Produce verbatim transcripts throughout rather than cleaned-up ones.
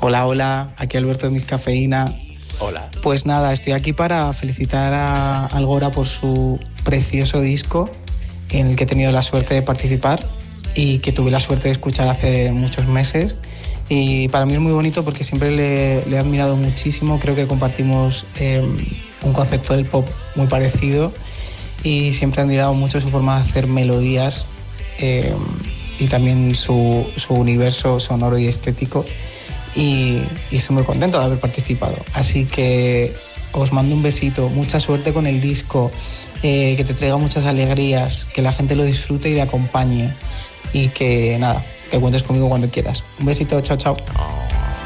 Hola, hola, aquí Alberto de Miss Cafeína. Hola. Pues nada, estoy aquí para felicitar a Algora por su precioso disco en el que he tenido la suerte de participar y que tuve la suerte de escuchar hace muchos meses. Y para mí es muy bonito porque siempre le, le he admirado muchísimo, creo que compartimos eh, un concepto del pop muy parecido y siempre he admirado mucho su forma de hacer melodías eh, y también su, su universo sonoro y estético. Y, y estoy muy contento de haber participado. Así que os mando un besito, mucha suerte con el disco, eh, que te traiga muchas alegrías, que la gente lo disfrute y le acompañe y que nada, que cuentes conmigo cuando quieras. Un besito, chao, chao. Oh.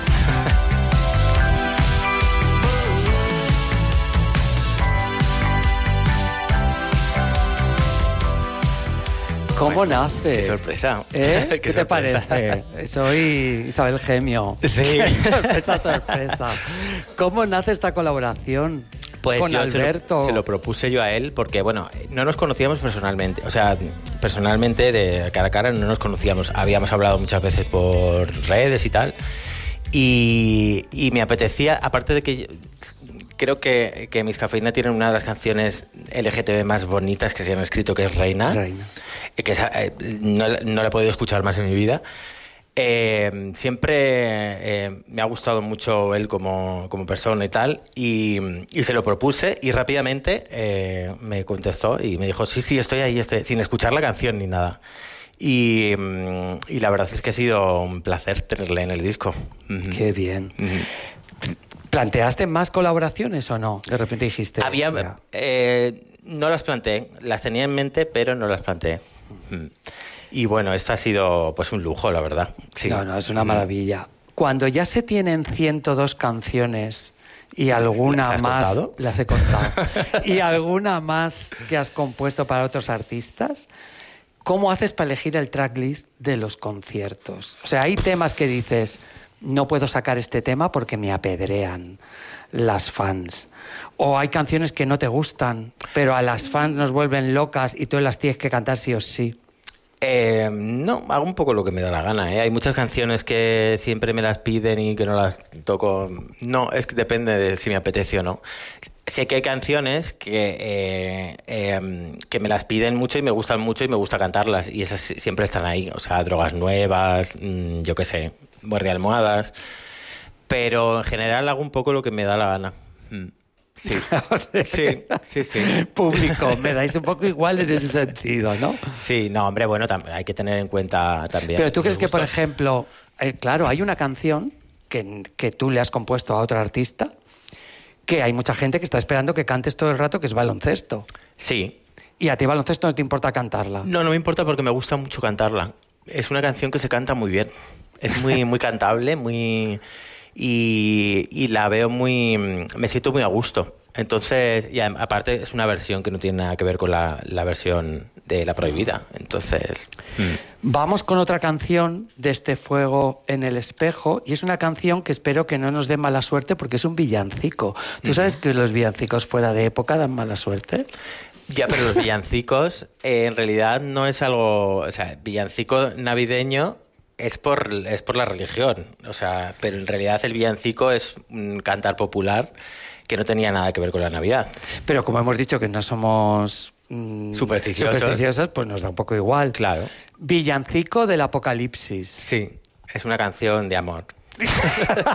¿Cómo nace? Qué sorpresa. ¿Eh? ¿Qué, ¿Qué te sorpresa? parece? Soy Isabel Gemio. Sí. Sorpresa, sorpresa. ¿Cómo nace esta colaboración? Pues con yo Alberto. Se lo, se lo propuse yo a él porque, bueno, no nos conocíamos personalmente. O sea, personalmente, de cara a cara, no nos conocíamos. Habíamos hablado muchas veces por redes y tal. Y, y me apetecía, aparte de que... Creo que, que Miss Cafeína tienen una de las canciones L G T B más bonitas que se han escrito, que es Reina. Reina. Que esa, eh, no, no la he podido escuchar más en mi vida. Eh, siempre eh, me ha gustado mucho él como, como persona y tal, y, y se lo propuse y rápidamente eh, me contestó y me dijo, sí, sí, estoy ahí, estoy, sin escuchar la canción ni nada. Y, y la verdad es que ha sido un placer tenerle en el disco. Qué bien. Uh-huh. ¿Planteaste más colaboraciones o no? De repente dijiste... Había, eh, no las planteé, las tenía en mente, pero no las planteé. Uh-huh. Y bueno, esto ha sido pues un lujo, la verdad. Sí. No, no, es una maravilla. Cuando ya se tienen ciento dos canciones y alguna ¿Las has más... contado? Las he contado. Y alguna más que has compuesto para otros artistas, ¿cómo haces para elegir el tracklist de los conciertos? O sea, hay temas que dices, no puedo sacar este tema porque me apedrean las fans. O hay canciones que no te gustan, pero a las fans nos vuelven locas y tú las tienes que cantar sí o sí. Eh, no, hago un poco lo que me da la gana, ¿eh? Hay muchas canciones que siempre me las piden y que no las toco. No, es que depende de si me apetece o no. Sé que hay canciones que, eh, eh, que me las piden mucho y me gustan mucho y me gusta cantarlas. Y esas siempre están ahí. O sea, Drogas Nuevas, mmm, yo qué sé, Muerde Almohadas. Pero en general hago un poco lo que me da la gana. Mm. Sí. O sea, sí, sí, sí. Público, me dais un poco igual en ese sentido, ¿no? Sí, no, hombre, bueno, tam- hay que tener en cuenta también. Pero tú crees los que, por gustos. ejemplo, eh, claro, hay una canción que, que tú le has compuesto a otro artista que hay mucha gente que está esperando que cantes todo el rato, que es Baloncesto. Sí. Y a ti Baloncesto no te importa cantarla. No, no me importa porque me gusta mucho cantarla. Es una canción que se canta muy bien. Es muy, muy cantable, muy... Y, y la veo muy... Me siento muy a gusto. Entonces, y aparte es una versión que no tiene nada que ver con la, la versión de La Prohibida. Entonces... Mm. Vamos con otra canción de este Fuego en el Espejo, y es una canción que espero que no nos dé mala suerte porque es un villancico. ¿Tú sabes que los villancicos fuera de época dan mala suerte? Ya, pero los villancicos eh, en realidad no es algo... O sea, villancico navideño... Es por, es por la religión, o sea, pero en realidad el villancico es un cantar popular que no tenía nada que ver con la Navidad. Pero como hemos dicho que no somos mmm, supersticiosos. supersticiosos, pues nos da un poco igual. Claro. Villancico del Apocalipsis. Sí, es una canción de amor.